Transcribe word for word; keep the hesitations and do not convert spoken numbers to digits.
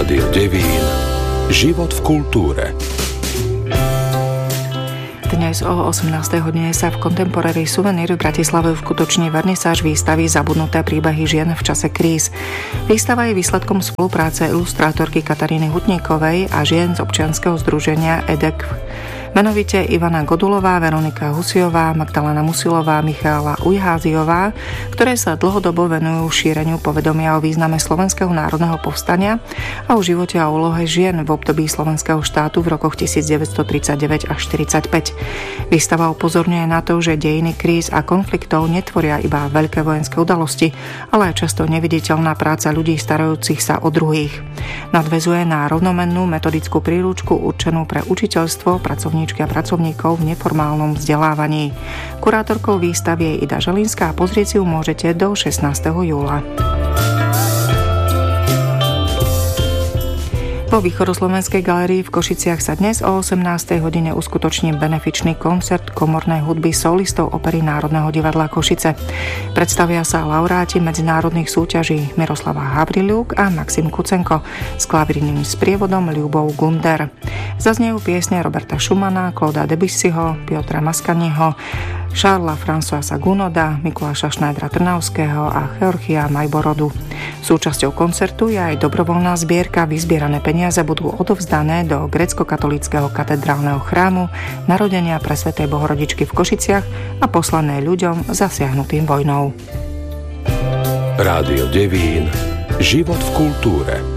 Rádio Devín. Život v kultúre. Dnes o osemnástej hodine sa v Contemporary Souvenir v Bratislave uskutoční vernisáž výstavy Zabudnuté príbehy žien v čase kríz. Výstava je výsledkom spolupráce ilustrátorky Kataríny Hutníkovej a žien z občianskeho združenia é dé é ká. Menovite Ivana Godulová, Veronika Husiová, Magdalena Musilová, Michála Ujháziová, ktoré sa dlhodobo venujú šíreniu povedomia o význame Slovenského národného povstania a o živote a úlohe žien v období slovenského štátu v rokoch devätnásťtridsaťdeväť až štyridsaťpäť. Výstava upozorňuje na to, že dejiny kríz a konfliktov netvoria iba veľké vojenské udalosti, ale aj často neviditeľná práca ľudí starajúcich sa o druhých. Nadväzuje na rovnomennú metodickú príručku určenú pre učiteľstvo, pracovníctvo a pracovníkov v neformálnom vzdelávaní. Kurátorkou výstavy je Ida Želinská a pozrieť si ju môžete do šestnásteho júla. Po Východoslovenskej galérii v Košiciach sa dnes o osemnástej hodine uskutoční benefičný koncert komornej hudby solistov opery Národného divadla Košice. Predstavia sa laureáti medzinárodných súťaží Miroslava Havriliuk a Maxim Kucenko s klavírovým sprievodom Ľubou Gunder. Zaznejú piesne Roberta Schumana, Clauda Debussyho, Piotra Mascagniho, Charlesa Françoisa Gounoda, Mikuláša Schneidera Trnavského a Georgia Majborodu. Súčasťou koncertu je aj dobrovoľná zbierka. Vyzbierané peniaze budú odovzdané do grécko-katolíckeho katedrálneho chrámu Narodenia Presvätej Bohorodičky v Košiciach a poslané ľuďom zasiahnutým vojnou. Rádio Devín. Život v kultúre.